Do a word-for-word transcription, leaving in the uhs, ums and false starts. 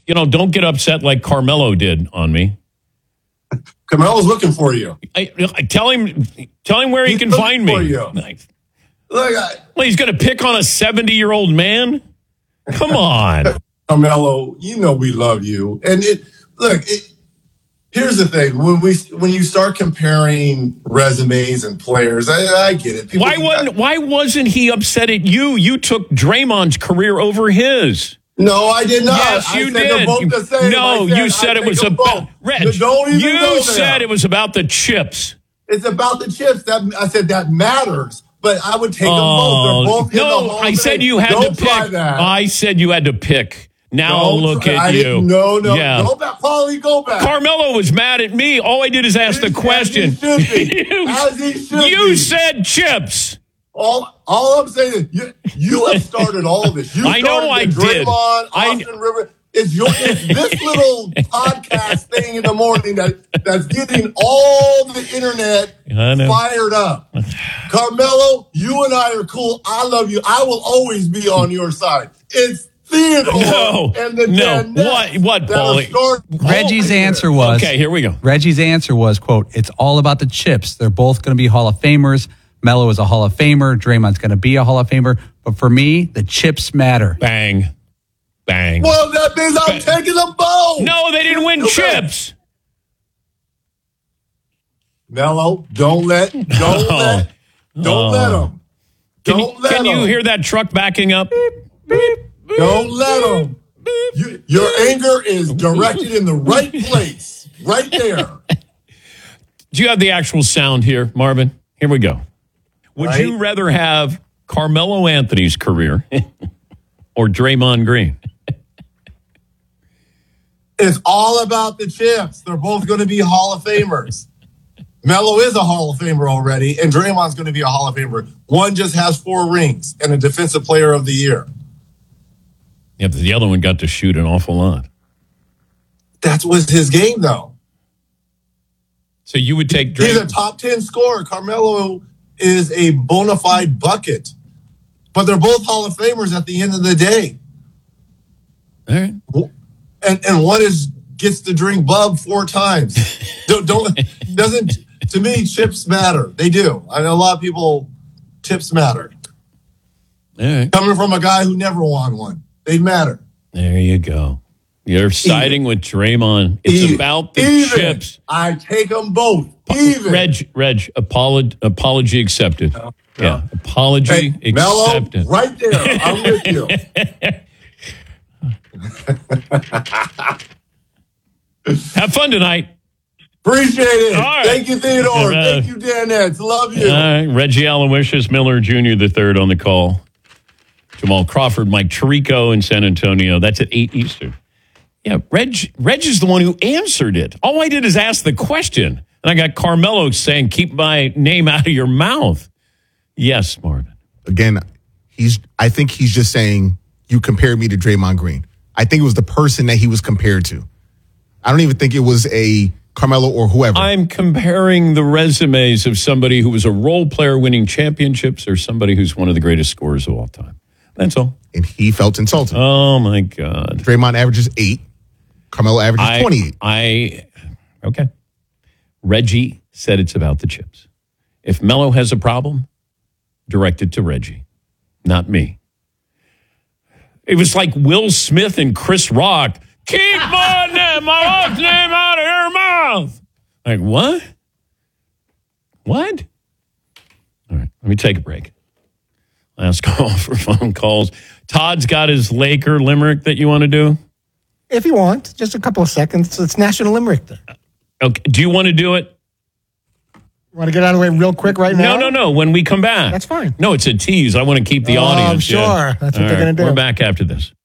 you know, don't get upset like Carmelo did on me. Carmelo's looking for you. I, I tell him, tell him where He's he can find me. For you. Nice. Look, I, Well, he's going to pick on a seventy-year-old man? Come on. Carmelo, you know we love you. And it look, it, here's the thing. When we when you start comparing resumes and players, I, I get it. People Why wasn't Why wasn't he upset at you? You took Draymond's career over his. No, I did not. Yes, I you said did. They're both the same. No, said, you said I it was them about both. Reg. Don't even You go said there. it was about the chips. It's about the chips. That I said that matters. But I would take Oh, them both. They're both in no, the Hall I of said Fame. you had Don't to pick. try that. I said you had to pick. Now Don't look try. at I you. didn't- No, no. Yeah. Go back, Paulie. Go back. Carmelo was mad at me. All I did is ask the As question. he should be. you As he should you be. said chips. All, all I'm saying is you, you have started all of this. You I know started I the did. Draymond, I- Austin River. It's your it's this little podcast thing in the morning that that's getting all the internet I know. fired up. Carmelo, you and I are cool. I love you. I will always be on your side. It's Theodore No, and the no. Danettes What- what, that are Paulie? starting Reggie's all answer this. was Okay, here we go. Reggie's answer was, quote, it's all about the chips. They're both going to be Hall of Famers. Melo is a Hall of Famer. Draymond's going to be a Hall of Famer. But for me, the chips matter. Bang. Bang. Well, that means I'm taking them both. No, they didn't win Okay. chips. Melo, don't let, don't let, don't Oh. let them. Can, Don't you, let can you them. hear that truck backing up? Don't let them. You, your anger is directed in the right place, right there. Do you have the actual sound here, Marvin? Here we go. Would Right. you rather have Carmelo Anthony's career or Draymond Green? It's all about the chips. They're both going to be Hall of Famers. Melo is a Hall of Famer already, and Draymond's going to be a Hall of Famer. One just has four rings and a Defensive Player of the Year. Yeah, but the other one got to shoot an awful lot. That was his game, though. So you would take He's a Draymond. top ten scorer. Carmelo is a bona fide bucket. But they're both Hall of Famers at the end of the day. All right. And and one is gets to drink Bub four times. don't, don't doesn't to me chips matter. They do. I know a lot of people chips matter. All right. Coming from a guy who never won one, they matter. There you go. You're siding with Draymond. It's Even. about the Even. chips. I take them both. Even. Reg, Reg, apology, apology accepted. No, Yeah, apology Hey, Melo, accepted. right there. I'm with you. Have fun tonight. Appreciate it. All right. Thank you, Theodore. Uh, Thank you, Danettes. Love you. All right, Reggie Aloysius Miller Junior the third on the call. Jamal Crawford, Mike Tirico in San Antonio. That's at eight Eastern. Yeah, Reg, Reg is the one who answered it. All I did is ask the question. And I got Carmelo saying, keep my name out of your mouth. Yes, Marvin. Again, he's. I think he's just saying you compared me to Draymond Green. I think it was the person that he was compared to. I don't even think it was a Carmelo or whoever. I'm comparing the resumes of somebody who was a role player winning championships or somebody who's one of the greatest scorers of all time. That's all. and he felt insulted. Oh, my God. Draymond averages eight. Carmelo averages I, twenty-eight. I, okay. Reggie said it's about the chips. If Melo has a problem, direct it to Reggie, not me. It was like Will Smith and Chris Rock. Keep my name, my wife's name out of your mouth. Like, what? What? All right, let me take a break. Last call for phone calls. Todd's got his Laker limerick that you want to do? If you want, just a couple of seconds. It's National Limerick Day. Okay. Do you want to do it? Want to get out of the way real quick right now? No, no, no. When we come back. That's fine. No, it's a tease. I want to keep the Oh, audience. I'm sure. Yeah. That's what All they're right, gonna do. We're back after this.